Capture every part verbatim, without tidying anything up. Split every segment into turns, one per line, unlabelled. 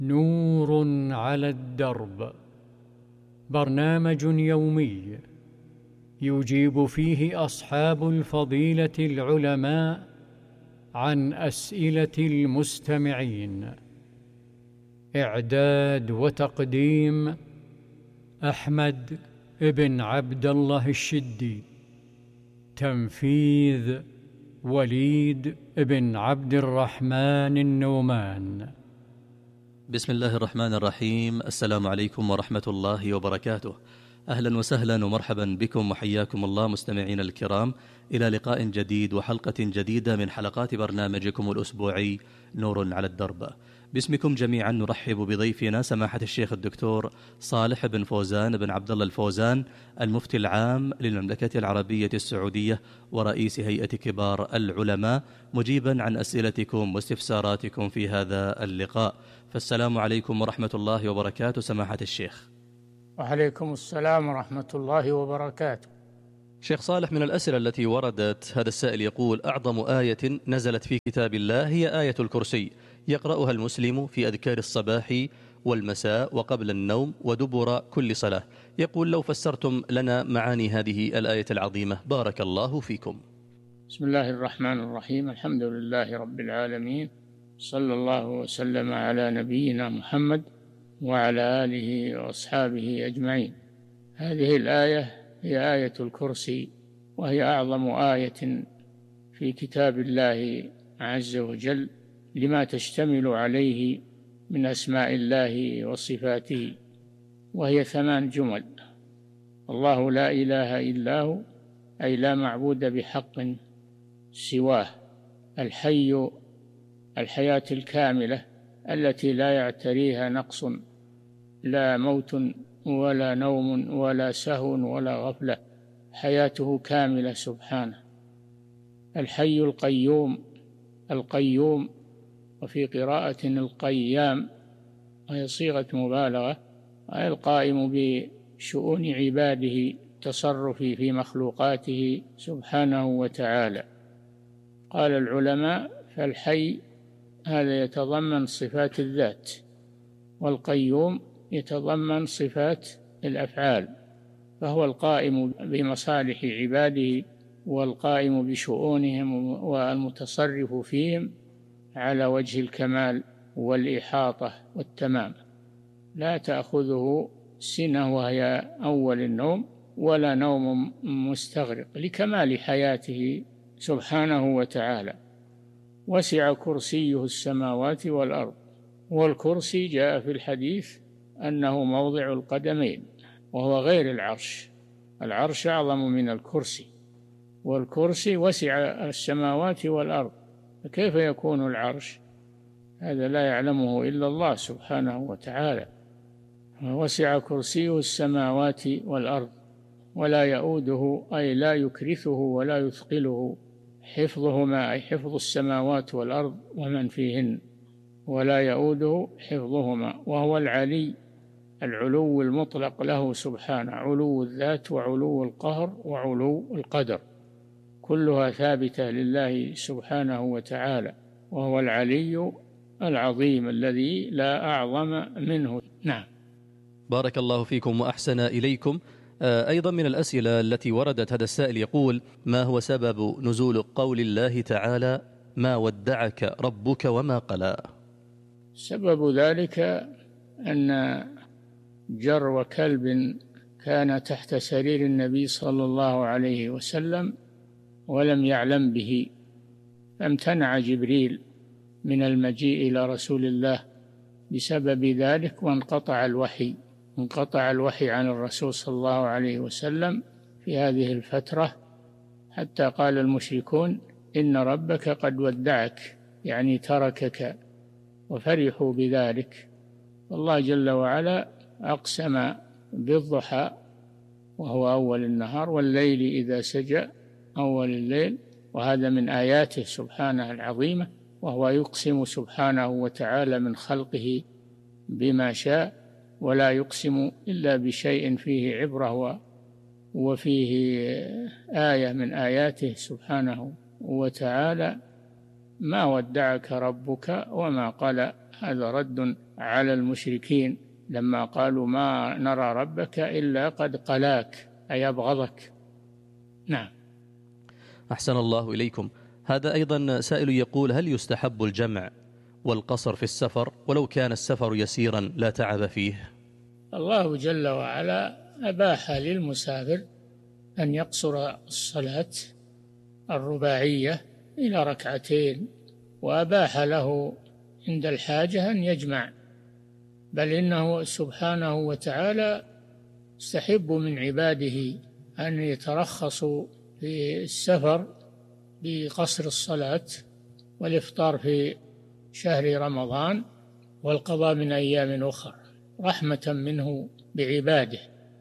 نور على الدرب، برنامج يومي يجيب فيه أصحاب الفضيلة العلماء عن أسئلة المستمعين. إعداد وتقديم أحمد بن عبد الله الشدي. تنفيذ وليد بن عبد الرحمن النومان.
بسم الله الرحمن الرحيم. السلام عليكم ورحمة الله وبركاته. أهلا وسهلا ومرحبا بكم وحياكم الله مستمعين الكرام إلى لقاء جديد وحلقة جديدة من حلقات برنامجكم الأسبوعي نور على الدرب. باسمكم جميعا نرحب بضيفنا سماحة الشيخ الدكتور صالح بن فوزان بن عبد الله الفوزان، المفتي العام للمملكة العربية السعودية ورئيس هيئة كبار العلماء، مجيبا عن أسئلتكم واستفساراتكم في هذا اللقاء. فالسلام عليكم ورحمة الله وبركاته سماحة الشيخ.
وعليكم السلام ورحمة الله وبركاته.
شيخ صالح، من الأسئلة التي وردت هذا السائل يقول: أعظم آية نزلت في كتاب الله هي آية الكرسي، يقرأها المسلم في أذكار الصباح والمساء وقبل النوم ودبر كل صلاة. يقول: لو فسرتم لنا معاني هذه الآية العظيمة بارك الله فيكم.
بسم الله الرحمن الرحيم. الحمد لله رب العالمين، صلى الله وسلم على نبينا محمد وعلى آله وأصحابه أجمعين. هذه الآية هي آية الكرسي، وهي أعظم آية في كتاب الله عز وجل لما تشتمل عليه من أسماء الله وصفاته، وهي ثمان جمل: الله لا إله إلا هو، أي لا معبود بحق سواه، الحي الحياة الكاملة التي لا يعتريها نقص، لا موت ولا نوم ولا سهو ولا غفلة، حياته كاملة سبحانه. الحي القيوم، القيوم وفي قراءة القيام، وهي صيغة مبالغة، أي القائم بشؤون عباده، تصرفه في مخلوقاته سبحانه وتعالى. قال العلماء: فالحي هذا يتضمن صفات الذات، والقيوم يتضمن صفات الأفعال، فهو القائم بمصالح عباده والقائم بشؤونهم والمتصرف فيهم على وجه الكمال والإحاطة والتمام، لا تأخذه سنة وهي أول النوم ولا نوم مستغرق، لكمال حياته سبحانه وتعالى. وسع كرسيه السماوات والأرض، والكرسي جاء في الحديث أنه موضع القدمين، وهو غير العرش، العرش أعظم من الكرسي، والكرسي وسع السماوات والأرض، فكيف يكون العرش؟ هذا لا يعلمه إلا الله سبحانه وتعالى. وسع كرسيه السماوات والأرض ولا يؤوده، أي لا يكرثه ولا يثقله حفظهما، أي حفظ السماوات والأرض ومن فيهن، ولا يؤوده حفظهما، وهو العلي، العلو المطلق له سبحانه، علو الذات وعلو القهر وعلو القدر، كلها ثابتة لله سبحانه وتعالى، وهو العلي العظيم الذي لا أعظم منه. نعم.
بارك الله فيكم وأحسن إليكم. أيضا من الأسئلة التي وردت هذا السائل يقول: ما هو سبب نزول قول الله تعالى: ما ودعك ربك وما قلى؟
سبب ذلك أن جرو كلب كان تحت سرير النبي صلى الله عليه وسلم ولم يعلم به، فامتنع جبريل من المجيء إلى رسول الله بسبب ذلك، وانقطع الوحي انقطع الوحي عن الرسول صلى الله عليه وسلم في هذه الفترة، حتى قال المشركون: إن ربك قد ودعك، يعني تركك، وفرحوا بذلك. والله جل وعلا أقسم بالضحى وهو أول النهار، والليل إذا سجى أول الليل، وهذا من آياته سبحانه العظيمة، وهو يقسم سبحانه وتعالى من خلقه بما شاء، ولا يقسم إلا بشيء فيه عبرة وفيه آية من آياته سبحانه وتعالى. ما ودعك ربك وما قلى، هذا رد على المشركين لما قالوا ما نرى ربك إلا قد قلاك، أي أبغضك. نعم.
أحسن الله إليكم. هذا أيضا سائل يقول: هل يستحب الجمع والقصر في السفر ولو كان السفر يسيرا لا تعب فيه؟
الله جل وعلا أباح للمسافر أن يقصر الصلاة الرباعية إلى ركعتين، وأباح له عند الحاجة أن يجمع، بل إنه سبحانه وتعالى يستحب من عباده أن يترخصوا في السفر بقصر الصلاة والإفطار في شهر رمضان والقضاء من أيام أخرى، رحمة منه بعباده،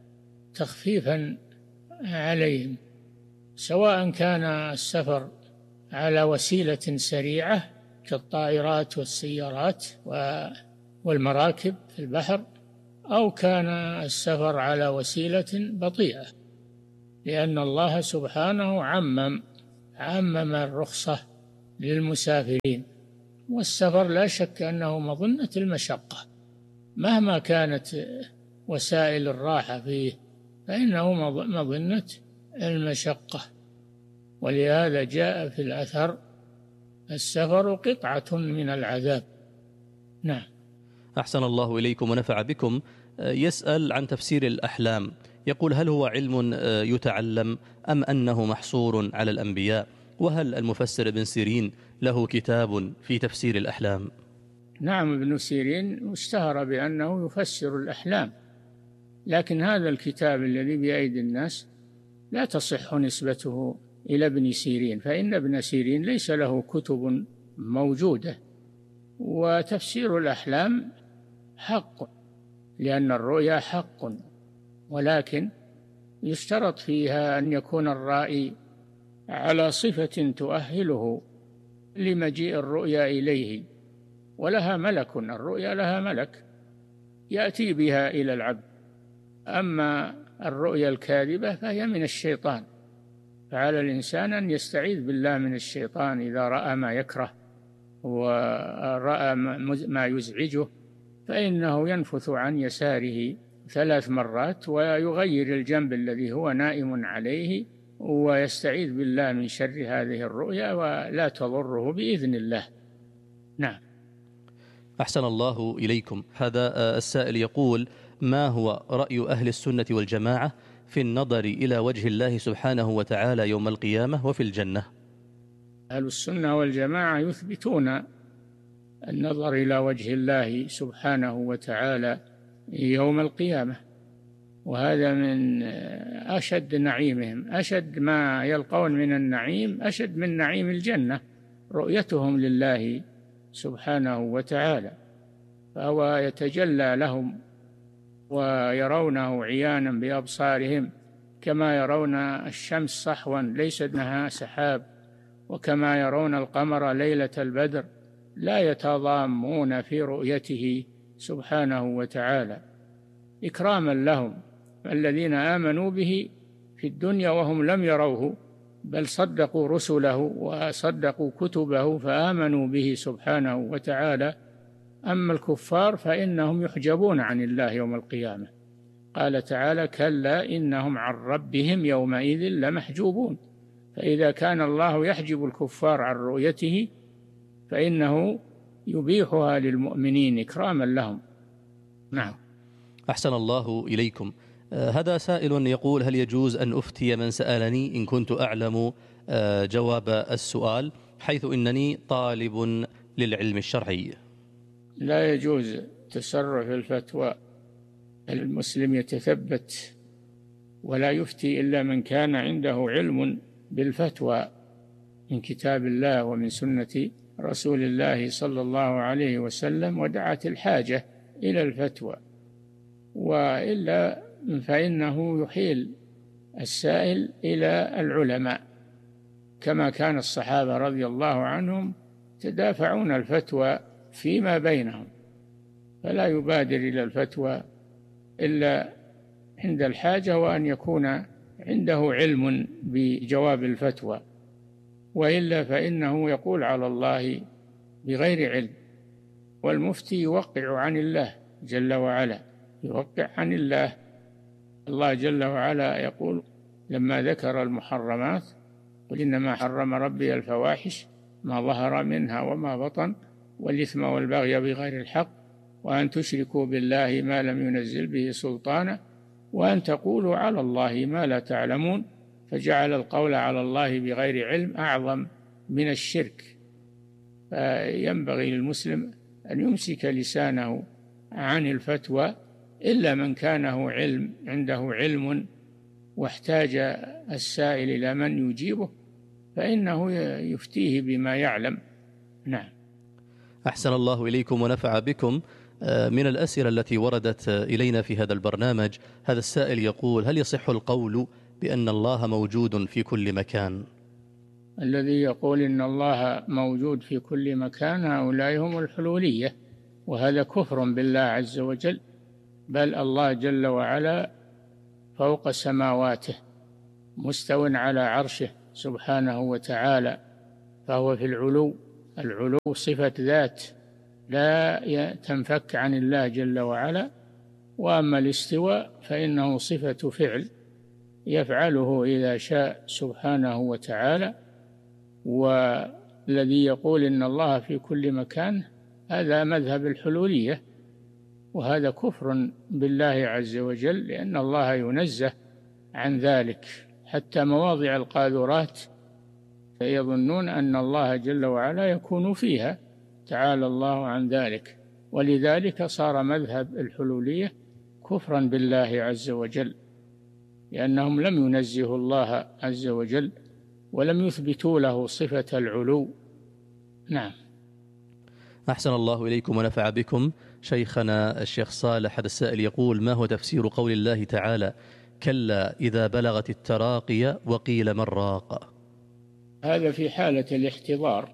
تخفيفا عليهم، سواء كان السفر على وسيلة سريعة كالطائرات والسيارات والمراكب في البحر، أو كان السفر على وسيلة بطيئة، لأن الله سبحانه عمم عمم الرخصة للمسافرين. والسفر لا شك أنه مظنة المشقة، مهما كانت وسائل الراحة فيه فإنه مظنة المشقة، ولهذا جاء في الأثر: السفر قطعة من العذاب. نعم.
أحسن الله إليكم ونفع بكم. يسأل عن تفسير الأحلام، يقول: هل هو علم يتعلم أم أنه محصور على الأنبياء؟ وهل المفسر ابن سيرين له كتاب في تفسير الأحلام؟
نعم، ابن سيرين اشتهر بأنه يفسر الأحلام، لكن هذا الكتاب الذي بأيدي الناس لا تصح نسبته إلى ابن سيرين، فإن ابن سيرين ليس له كتب موجودة. وتفسير الأحلام حق، لأن الرؤيا حق، ولكن يشترط فيها أن يكون الرائي على صفة تؤهله لمجيء الرؤيا إليه، ولها ملك، الرؤيا لها ملك يأتي بها إلى العبد. أما الرؤيا الكاذبة فهي من الشيطان، فعلى الإنسان أن يستعيذ بالله من الشيطان إذا رأى ما يكره ورأى ما يزعجه، فإنه ينفث عن يساره ثلاث مرات ويغير الجنب الذي هو نائم عليه ويستعيذ بالله من شر هذه الرؤيا ولا تضره بإذن الله. نعم.
أحسن الله إليكم. هذا السائل يقول: ما هو رأي أهل السنة والجماعة في النظر إلى وجه الله سبحانه وتعالى يوم القيامة وفي الجنة؟
أهل السنة والجماعة يثبتون النظر إلى وجه الله سبحانه وتعالى يوم القيامة، وهذا من أشد نعيمهم، أشد ما يلقون من النعيم، أشد من نعيم الجنة رؤيتهم لله سبحانه وتعالى، فهو يتجلى لهم ويرونه عيانا بأبصارهم كما يرون الشمس صحوا ليس دونها سحاب، وكما يرون القمر ليلة البدر، لا يتضامون في رؤيته سبحانه وتعالى إكراما لهم، الذين آمنوا به في الدنيا وهم لم يروه، بل صدقوا رسله وصدقوا كتبه فآمنوا به سبحانه وتعالى. أما الكفار فإنهم يحجبون عن الله يوم القيامة، قال تعالى: كلا إنهم عن ربهم يومئذ لمحجوبون. فإذا كان الله يحجب الكفار عن رؤيته فإنه يبيحها للمؤمنين إكراما لهم. نعم.
أحسن الله إليكم. آه هذا سائل يقول: هل يجوز أن أفتي من سألني إن كنت أعلم آه جواب السؤال، حيث إنني طالب للعلم الشرعي؟
لا يجوز تسرع في الفتوى، المسلم يتثبت ولا يفتي إلا من كان عنده علم بالفتوى من كتاب الله ومن سنة رسول الله صلى الله عليه وسلم، ودعت الحاجة إلى الفتوى، وإلا فإنه يحيل السائل إلى العلماء، كما كان الصحابة رضي الله عنهم تدافعون الفتوى فيما بينهم، فلا يبادر إلى الفتوى إلا عند الحاجة، وأن يكون عنده علم بجواب الفتوى، وإلا فإنه يقول على الله بغير علم. والمفتي يوقع عن الله جل وعلا، يوقع عن الله. الله جل وعلا يقول لما ذكر المحرمات: قل إنما حرم ربي الفواحش ما ظهر منها وما بطن والإثم والبغي بغير الحق وأن تشركوا بالله ما لم ينزل به سلطانا وأن تقولوا على الله ما لا تعلمون، فجعل القول على الله بغير علم أعظم من الشرك. فينبغي للمسلم أن يمسك لسانه عن الفتوى إلا من كانه علم عنده علم واحتاج السائل إلى من يجيبه فإنه يفتيه بما يعلم. نعم.
أحسن الله إليكم ونفع بكم. من الأسئلة التي وردت إلينا في هذا البرنامج، هذا السائل يقول: هل يصح القول بأن الله موجود في كل مكان؟
الذي يقول إن الله موجود في كل مكان هؤلاء هم الحلولية، وهذا كفر بالله عز وجل. بل الله جل وعلا فوق سماواته مستو على عرشه سبحانه وتعالى، فهو في العلو. العلو صفة ذات لا تنفك عن الله جل وعلا، وأما الاستواء فإنه صفة فعل يفعله إذا شاء سبحانه وتعالى. والذي يقول إن الله في كل مكان هذا مذهب الحلولية، وهذا كفر بالله عز وجل، لأن الله ينزه عن ذلك. حتى مواضع القاذورات يظنون أن الله جل وعلا يكون فيها، تعالى الله عن ذلك. ولذلك صار مذهب الحلولية كفرا بالله عز وجل، لأنهم لم ينزهوا الله عز وجل ولم يثبتوا له صفة العلو. نعم.
أحسن الله إليكم ونفع بكم. شيخنا الشيخ صالح هذا السائل يقول: ما هو تفسير قول الله تعالى: كلا إذا بلغت التراقي وقيل من راق؟
هذا في حالة الاحتضار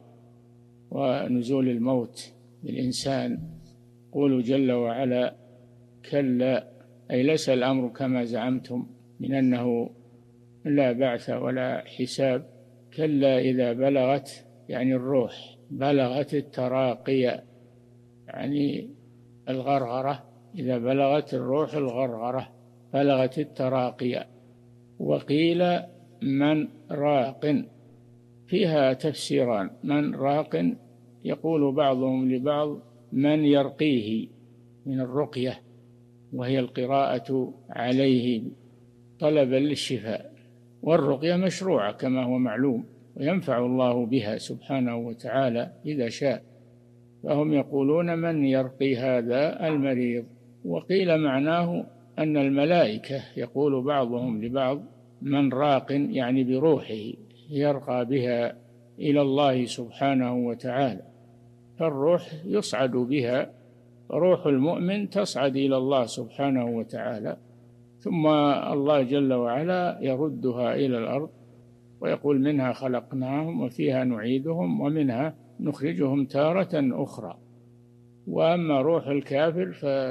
ونزول الموت للإنسان. قوله جل وعلا: كلا، أي ليس الأمر كما زعمتم من أنه لا بعث ولا حساب. كلا إذا بلغت، يعني الروح بلغت التراقي، يعني الغرغرة، إذا بلغت الروح الغرغرة بلغت التراقي. وقيل من راق، فيها تفسيران. من راق يقول بعضهم لبعض من يرقيه من الرقية، وهي القراءة عليه طلبا للشفاء، والرقية مشروعة كما هو معلوم، وينفع الله بها سبحانه وتعالى إذا شاء. فهم يقولون من يرقي هذا المريض. وقيل معناه أن الملائكة يقول بعضهم لبعض من راق، يعني بروحه يرقى بها إلى الله سبحانه وتعالى. فالروح يصعد بها، روح المؤمن تصعد إلى الله سبحانه وتعالى، ثم الله جل وعلا يردها إلى الأرض ويقول: منها خلقناهم وفيها نعيدهم ومنها نخرجهم تارة أخرى. وأما روح الكافر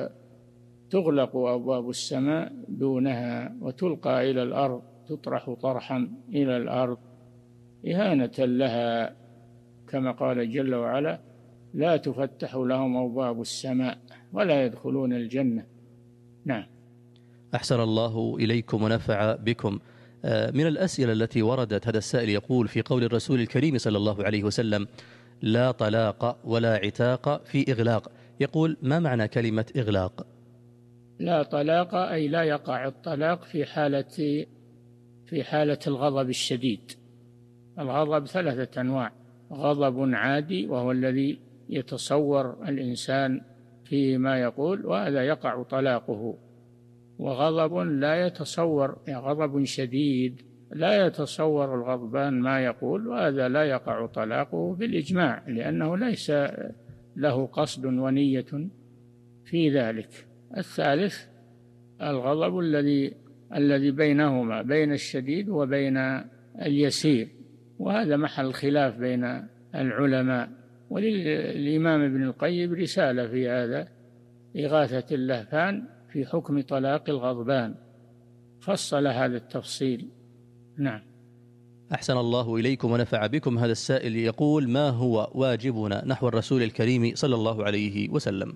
فتغلق أبواب السماء دونها وتلقى إلى الأرض، تطرح طرحا إلى الأرض إهانة لها، كما قال جل وعلا: لا تفتح لهم أبواب السماء ولا يدخلون الجنة. نعم.
أحسن الله إليكم ونفع بكم. من الأسئلة التي وردت هذا السائل يقول: في قول الرسول الكريم صلى الله عليه وسلم: لا طلاق ولا عتاق في إغلاق، يقول: ما معنى كلمة إغلاق؟
لا طلاق أي لا يقع الطلاق في حالة في حالة الغضب الشديد. الغضب ثلاثة أنواع: غضب عادي وهو الذي يتصور الإنسان فيه ما يقول وهذا يقع طلاقه، وغضب لا يتصور، يعني غضب شديد لا يتصور الغضبان ما يقول وهذا لا يقع طلاقه بالإجماع، لأنه ليس له قصد ونية في ذلك. الثالث الغضب الذي الذي بينهما، بين الشديد وبين اليسير، وهذا محل خلاف بين العلماء. وللإمام ابن القيم رسالة في هذا، إغاثة اللهفان في حكم طلاق الغضبان، فصل هذا التفصيل. نعم.
أحسن الله إليكم ونفع بكم. هذا السائل يقول: ما هو واجبنا نحو الرسول الكريم صلى الله عليه وسلم؟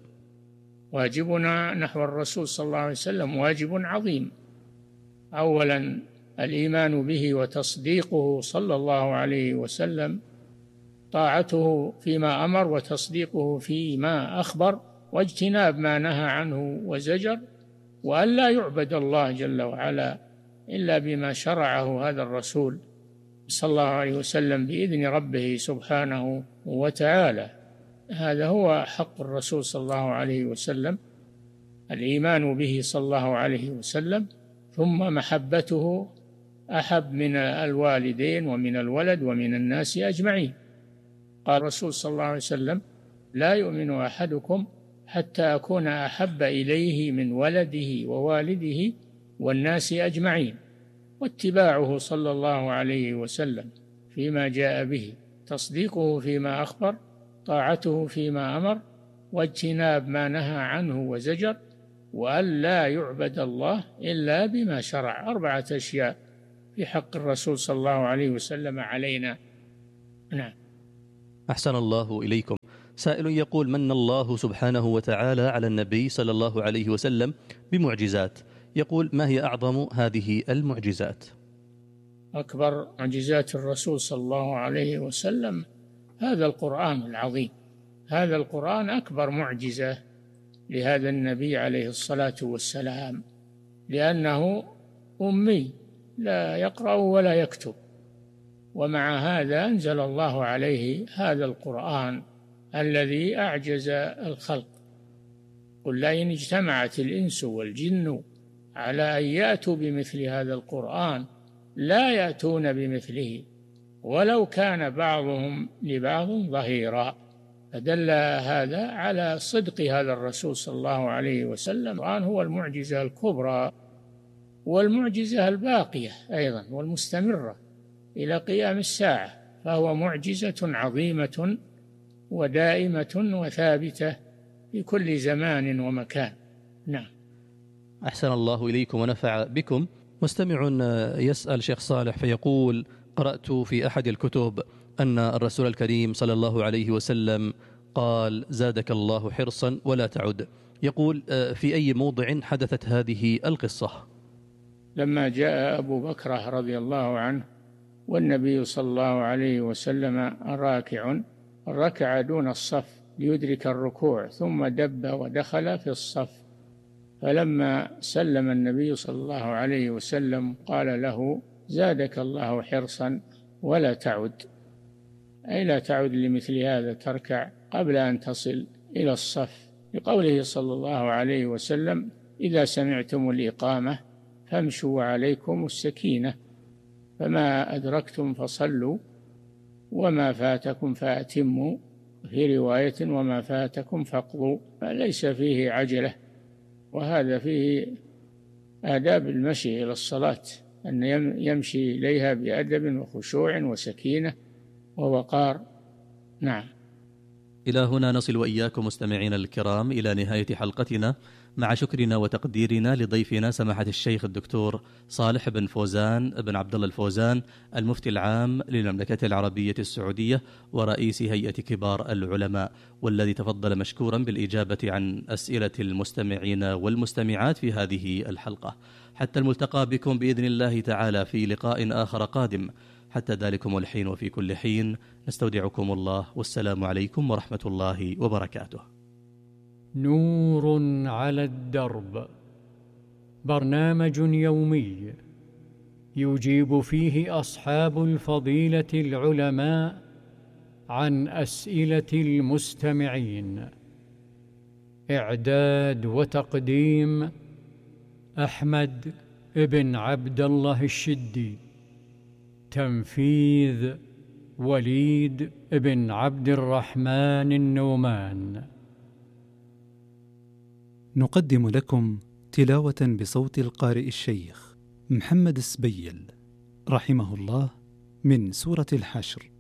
واجبنا نحو الرسول صلى الله عليه وسلم واجب عظيم. أولا الإيمان به وتصديقه صلى الله عليه وسلم، طاعته فيما أمر وتصديقه فيما أخبر، واجتناب ما نهى عنه وزجر، وأن لا يعبد الله جل وعلا إلا بما شرعه هذا الرسول صلى الله عليه وسلم بإذن ربه سبحانه وتعالى. هذا هو حق الرسول صلى الله عليه وسلم، الإيمان به صلى الله عليه وسلم، ثم محبته أحب من الوالدين ومن الولد ومن الناس أجمعين. قال الرسول صلى الله عليه وسلم: لا يؤمن أحدكم حتى أكون أحب إليه من ولده ووالده والناس أجمعين. واتباعه صلى الله عليه وسلم فيما جاء به، تصديقه فيما أخبر، طاعته فيما أمر، واجتناب ما نهى عنه وزجر، وأن لا يعبد الله إلا بما شرع. أربعة أشياء في حق الرسول صلى الله عليه وسلم علينا. نعم.
أحسن الله إليكم. سائل يقول: من الله سبحانه وتعالى على النبي صلى الله عليه وسلم بمعجزات، يقول: ما هي أعظم هذه المعجزات؟
أكبر معجزات الرسول صلى الله عليه وسلم هذا القرآن العظيم. هذا القرآن أكبر معجزة لهذا النبي عليه الصلاة والسلام، لأنه أمي لا يقرأ ولا يكتب، ومع هذا أنزل الله عليه هذا القرآن الذي أعجز الخلق. قل لئن اجتمعت الإنس والجن على أن يأتوا بمثل هذا القرآن لا يأتون بمثله ولو كان بعضهم لبعض ظهيرا. فدل هذا على صدق هذا الرسول صلى الله عليه وسلم. القرآن هو المعجزة الكبرى والمعجزة الباقية أيضا والمستمرة إلى قيام الساعة، فهو معجزة عظيمة ودائمة وثابتة في كل زمان ومكان. نعم.
أحسن الله إليكم ونفع بكم. مستمع يسأل شيخ صالح فيقول: قرأت في أحد الكتب أن الرسول الكريم صلى الله عليه وسلم قال: زادك الله حرصا ولا تعد. يقول: في أي موضع حدثت هذه القصة؟
لما جاء أبو بكر رضي الله عنه والنبي صلى الله عليه وسلم راكع، ركع دون الصف ليدرك الركوع، ثم دب ودخل في الصف، فلما سلم النبي صلى الله عليه وسلم قال له: زادك الله حرصا ولا تعد، أي لا تعد لمثل هذا، تركع قبل أن تصل إلى الصف، لقوله صلى الله عليه وسلم: إذا سمعتم الإقامة فامشوا عليكم السكينة، فما أدركتم فصلوا وما فاتكم فأتموا، في رواية: وما فاتكم فاقضوا. فليس فيه عجلة، وهذا فيه آداب المشي إلى الصلاة، أن يمشي إليها بأدب وخشوع وسكينة ووقار. نعم.
إلى هنا نصل وإياكم مستمعين الكرام إلى نهاية حلقتنا، مع شكرنا وتقديرنا لضيفنا سماحة الشيخ الدكتور صالح بن فوزان بن عبد الله الفوزان، المفتي العام للمملكة العربية السعودية ورئيس هيئة كبار العلماء، والذي تفضل مشكورا بالإجابة عن أسئلة المستمعين والمستمعات في هذه الحلقة. حتى الملتقى بكم بإذن الله تعالى في لقاء آخر قادم. حتى ذلكم الحين وفي كل حين نستودعكم الله، والسلام عليكم ورحمة الله وبركاته.
نور على الدرب، برنامج يومي يجيب فيه أصحاب الفضيلة العلماء عن أسئلة المستمعين. إعداد وتقديم أحمد بن عبد الله الشدي. تنفيذ وليد بن عبد الرحمن النومان.
نقدم لكم تلاوة بصوت القارئ الشيخ محمد السبيل رحمه الله من سورة الحشر.